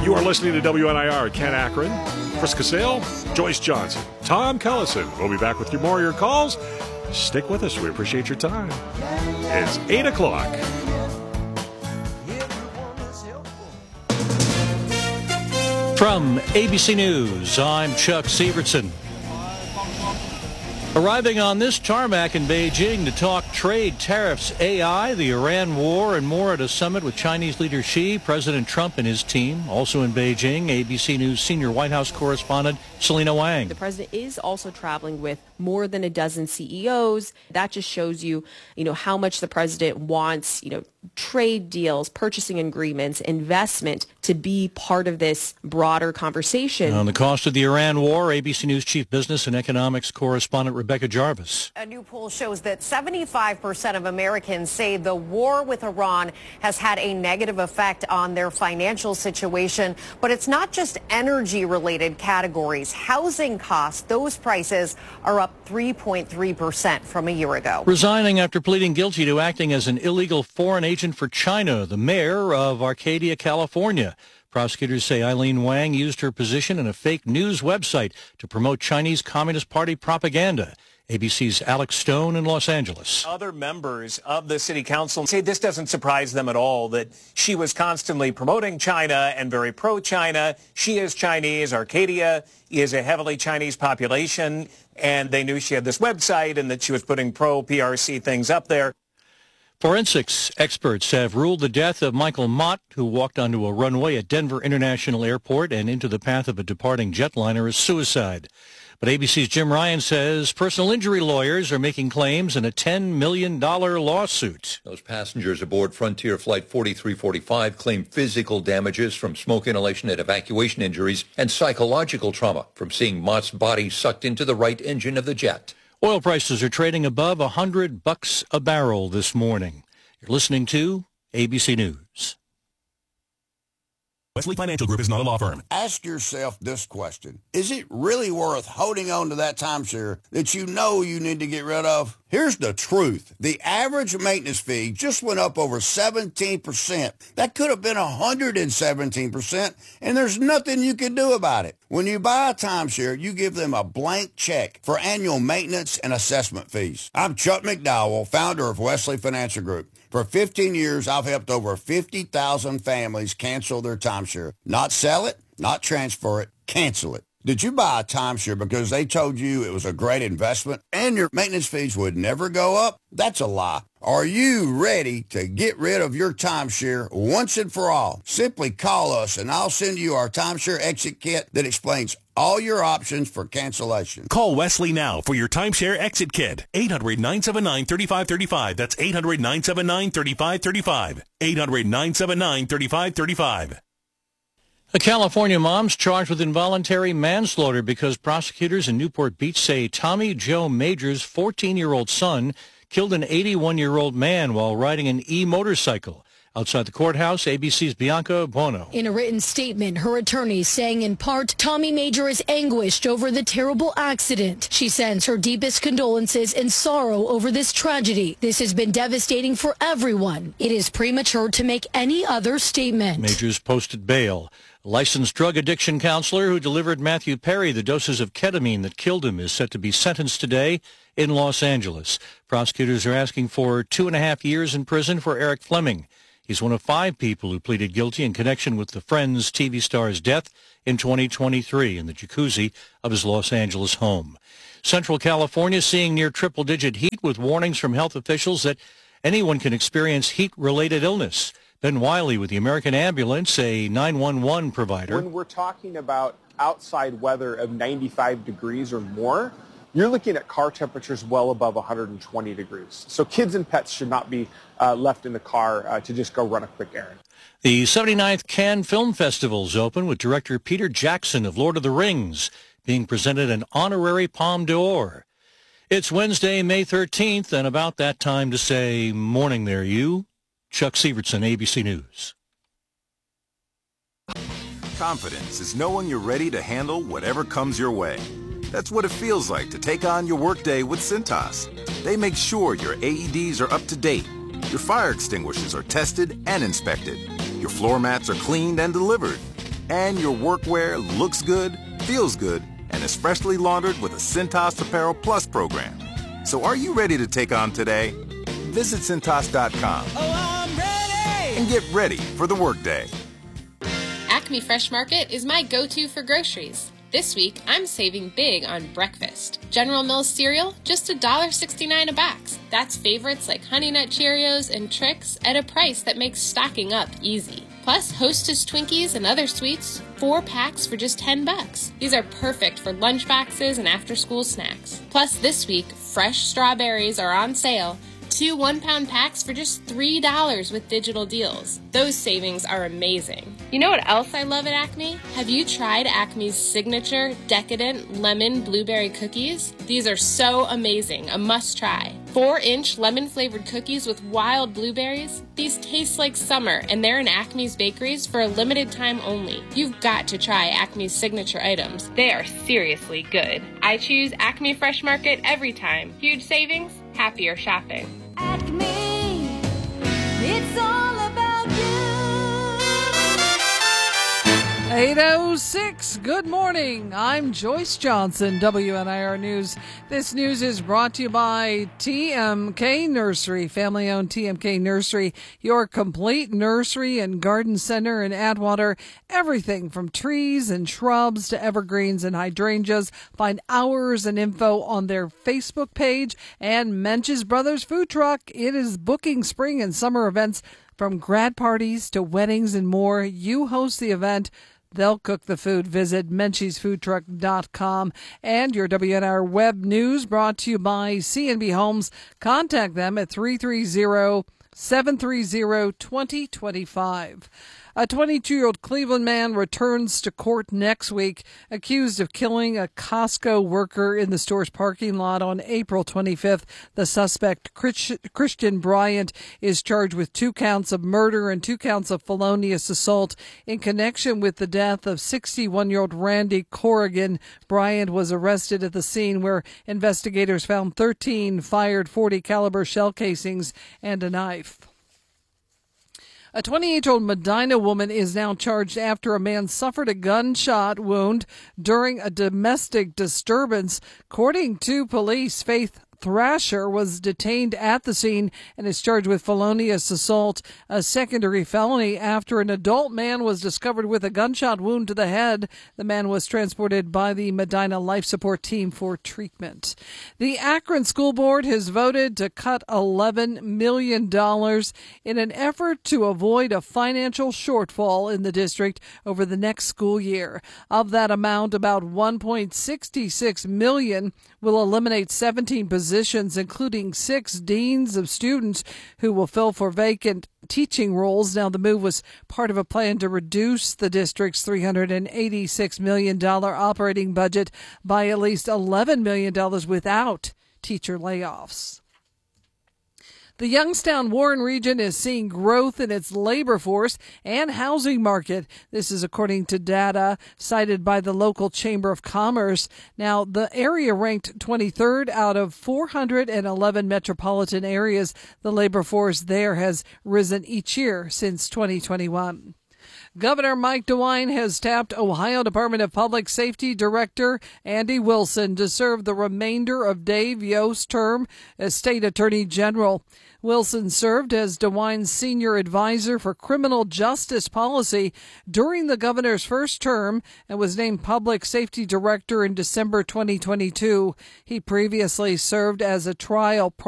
You are listening to WNIR. Ken Akron, Chris Casale, Joyce Johnson, Tom Kellison. We'll be back with you more of your calls. Stick with us. We appreciate your time. It's 8 o'clock. From ABC News, I'm Chuck Sievertson. Arriving on this tarmac in Beijing to talk trade, tariffs, AI, the Iran war, and more at a summit with Chinese leader Xi, President Trump and his team. Also in Beijing, ABC News senior White House correspondent Selena Wang. The president is also traveling with more than a dozen CEOs. That just shows you, how much the president wants, trade deals, purchasing agreements, investment to be part of this broader conversation. On the cost of the Iran war, ABC News chief business and economics correspondent Rebecca Jarvis. A new poll shows that 75% of Americans say the war with Iran has had a negative effect on their financial situation. But it's not just energy-related categories. Housing costs, those prices are up 3.3% from a year ago. Resigning after pleading guilty to acting as an illegal foreign agent for China, the mayor of Arcadia, California. Prosecutors say Eileen Wang used her position in a fake news website to promote Chinese Communist Party propaganda. ABC's Alex Stone in Los Angeles. Other members of the city council say this doesn't surprise them at all, that she was constantly promoting China and very pro-China. She is Chinese. Arcadia is a heavily Chinese population, and they knew she had this website and that she was putting pro-PRC things up there. Forensics experts have ruled the death of Michael Mott, who walked onto a runway at Denver International Airport and into the path of a departing jetliner, as suicide. But ABC's Jim Ryan says personal injury lawyers are making claims in a $10 million lawsuit. Those passengers aboard Frontier Flight 4345 claim physical damages from smoke inhalation and evacuation injuries and psychological trauma from seeing Mott's body sucked into the right engine of the jet. Oil prices are trading above $100 a barrel this morning. You're listening to ABC News. Wesley Financial Group is not a law firm. Ask yourself this question. Is it really worth holding on to that timeshare that you know you need to get rid of? Here's the truth. The average maintenance fee just went up over 17%. That could have been 117%, and there's nothing you can do about it. When you buy a timeshare, you give them a blank check for annual maintenance and assessment fees. I'm Chuck McDowell, founder of Wesley Financial Group. For 15 years, I've helped over 50,000 families cancel their timeshare. Not sell it, not transfer it, cancel it. Did you buy a timeshare because they told you it was a great investment and your maintenance fees would never go up? That's a lie. Are you ready to get rid of your timeshare once and for all? Simply call us and I'll send you our timeshare exit kit that explains all your options for cancellation. Call Wesley now for your timeshare exit kit. 800-979-3535. That's 800-979-3535. 800-979-3535. A California mom's charged with involuntary manslaughter because prosecutors in Newport Beach say Tommy Joe Major's 14-year-old son killed an 81-year-old man while riding an e-motorcycle. Outside the courthouse, ABC's Bianca Bono. In a written statement, her attorney saying in part, Tommy Major is anguished over the terrible accident. She sends her deepest condolences and sorrow over this tragedy. This has been devastating for everyone. It is premature to make any other statement. Major's posted bail. A licensed drug addiction counselor who delivered Matthew Perry the doses of ketamine that killed him is set to be sentenced today in Los Angeles. Prosecutors are asking for 2.5 years in prison for Eric Fleming. He's one of 5 people who pleaded guilty in connection with the Friends TV star's death in 2023 in the jacuzzi of his Los Angeles home. Central California seeing near triple-digit heat with warnings from health officials that anyone can experience heat-related illness. Ben Wiley with the American Ambulance, a 911 provider. When we're talking about outside weather of 95 degrees or more, you're looking at car temperatures well above 120 degrees. So kids and pets should not be left in the car to just go run a quick errand. The 79th Cannes Film Festival is open with director Peter Jackson of Lord of the Rings being presented an honorary Palme d'Or. It's Wednesday, May 13th, and about that time to say morning there, you. Chuck Sievertson, ABC News. Confidence is knowing you're ready to handle whatever comes your way. That's what it feels like to take on your workday with Cintas. They make sure your AEDs are up to date, your fire extinguishers are tested and inspected, your floor mats are cleaned and delivered. And your workwear looks good, feels good, and is freshly laundered with a Cintas Apparel Plus program. So are you ready to take on today? Visit Cintas.com and get ready for the workday. Acme Fresh Market is my go-to for groceries. This week, I'm saving big on breakfast. General Mills cereal, just $1.69 a box. That's favorites like Honey Nut Cheerios and Trix at a price that makes stocking up easy. Plus, Hostess Twinkies and other sweets, 4 packs for just $10. These are perfect for lunch boxes and after-school snacks. Plus, this week, fresh strawberries are on sale. 2 1-pound packs for just $3 with digital deals. Those savings are amazing. You know what else I love at Acme? Have you tried Acme's signature decadent lemon blueberry cookies? These are so amazing, a must-try. 4-inch lemon-flavored cookies with wild blueberries? These taste like summer, and they're in Acme's bakeries for a limited time only. You've got to try Acme's signature items. They are seriously good. I choose Acme Fresh Market every time. Huge savings, happier shopping. Acme, it's all about you. 8:06, good morning. I'm Joyce Johnson, WNIR News. This news is brought to you by TMK Nursery, family-owned TMK Nursery, your complete nursery and garden center in Atwater. Everything from trees and shrubs to evergreens and hydrangeas. Find hours and info on their Facebook page and Mench's Brothers Food Truck. It is booking spring and summer events from grad parties to weddings and more. You host the event. They'll cook the food. Visit menchiesfoodtruck.com. And your WNR web news brought to you by CNB Homes. Contact them at 330-730-2025. A 22-year-old Cleveland man returns to court next week, accused of killing a Costco worker in the store's parking lot on April 25th. The suspect, Christian Bryant, is charged with 2 counts of murder and 2 counts of felonious assault in connection with the death of 61-year-old Randy Corrigan. Bryant was arrested at the scene where investigators found 13 fired .40 caliber shell casings and a knife. A 28-year-old Medina woman is now charged after a man suffered a gunshot wound during a domestic disturbance. According to police, Faith Thrasher was detained at the scene and is charged with felonious assault, a secondary felony, after an adult man was discovered with a gunshot wound to the head. The man was transported by the Medina Life Support Team for treatment. The Akron School Board has voted to cut $11 million in an effort to avoid a financial shortfall in the district over the next school year. Of that amount, about $1.66 million will eliminate 17 positions, including 6 deans of students who will fill for vacant teaching roles. Now, the move was part of a plan to reduce the district's $386 million operating budget by at least $11 million without teacher layoffs. The Youngstown Warren region is seeing growth in its labor force and housing market. This is according to data cited by the local Chamber of Commerce. Now, the area ranked 23rd out of 411 metropolitan areas. The labor force there has risen each year since 2021. Governor Mike DeWine has tapped Ohio Department of Public Safety Director Andy Wilson to serve the remainder of Dave Yost's term as State Attorney General. Wilson served as DeWine's senior advisor for criminal justice policy during the governor's first term and was named public safety director in December 2022. He previously served as a trial